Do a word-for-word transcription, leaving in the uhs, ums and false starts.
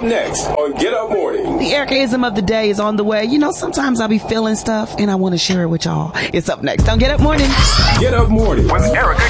next on Get Up Morning. The Ericaism of the day is on the way. You know, sometimes I'll be feeling stuff and I want to share it with y'all. It's up next on Get Up Morning. Get Up Morning with Erica